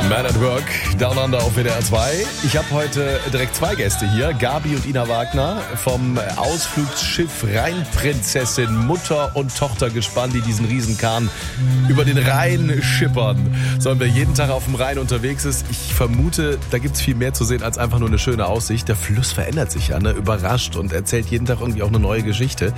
Man at Work, Down Under auf WDR 2. Ich habe heute direkt zwei Gäste hier, Gabi und Ina Wagner vom Ausflugsschiff Rheinprinzessin, Mutter und Tochter gespannt, die diesen Riesenkahn über den Rhein schippern. Sollen wir jeden Tag auf dem Rhein unterwegs ist. Ich vermute, da gibt's viel mehr zu sehen als einfach nur eine schöne Aussicht. Der Fluss verändert sich ja, ne? Überrascht und erzählt jeden Tag irgendwie auch eine neue Geschichte.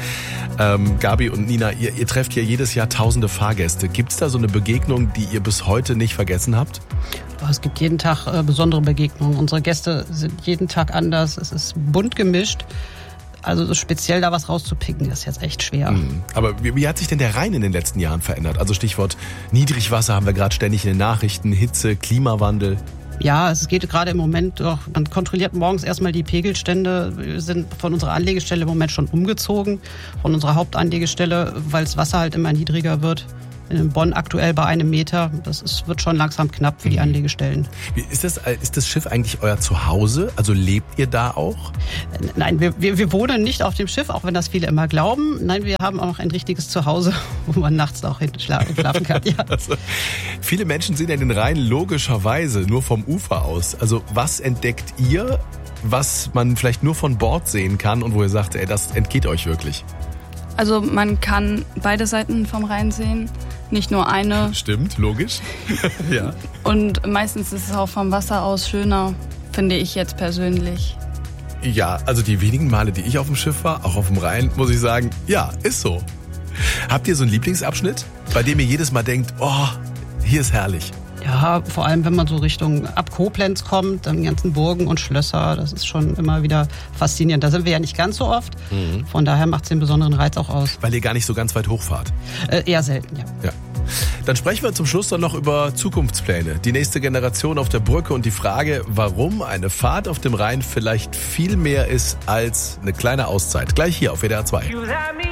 Gabi und Nina, ihr trefft hier jedes Jahr tausende Fahrgäste. Gibt's da so eine Begegnung, die ihr bis heute nicht vergessen habt? Es gibt jeden Tag besondere Begegnungen. Unsere Gäste sind jeden Tag anders. Es ist bunt gemischt. Also so speziell da was rauszupicken, ist jetzt echt schwer. Aber wie hat sich denn der Rhein in den letzten Jahren verändert? Also Stichwort Niedrigwasser haben wir gerade ständig in den Nachrichten, Hitze, Klimawandel. Ja, es geht gerade im Moment doch. Man kontrolliert morgens erstmal die Pegelstände. Wir sind von unserer Anlegestelle im Moment schon umgezogen, von unserer Hauptanlegestelle, weil das Wasser halt immer niedriger wird. In Bonn aktuell bei 1 Meter. Wird schon langsam knapp für die Anlegestellen. Ist das Schiff eigentlich euer Zuhause? Also lebt ihr da auch? Nein, wir wohnen nicht auf dem Schiff, auch wenn das viele immer glauben. Nein, wir haben auch ein richtiges Zuhause, wo man nachts auch hinten schlafen kann. Ja. Also, viele Menschen sehen ja den Rhein logischerweise nur vom Ufer aus. Also was entdeckt ihr, was man vielleicht nur von Bord sehen kann und wo ihr sagt, das entgeht euch wirklich? Also man kann beide Seiten vom Rhein sehen, nicht nur eine. Stimmt, logisch. Ja. Und meistens ist es auch vom Wasser aus schöner, finde ich jetzt persönlich. Ja, also die wenigen Male, die ich auf dem Schiff war, auch auf dem Rhein, muss ich sagen, ja, ist so. Habt ihr so einen Lieblingsabschnitt, bei dem ihr jedes Mal denkt, oh, hier ist herrlich? Ja, vor allem, wenn man so Richtung ab Koblenz kommt, dann die ganzen Burgen und Schlösser, das ist schon immer wieder faszinierend. Da sind wir ja nicht ganz so oft, von daher macht es den besonderen Reiz auch aus. Weil ihr gar nicht so ganz weit hochfahrt? Eher selten, ja. Dann sprechen wir zum Schluss dann noch über Zukunftspläne. Die nächste Generation auf der Brücke und die Frage, warum eine Fahrt auf dem Rhein vielleicht viel mehr ist als eine kleine Auszeit. Gleich hier auf WDR 2.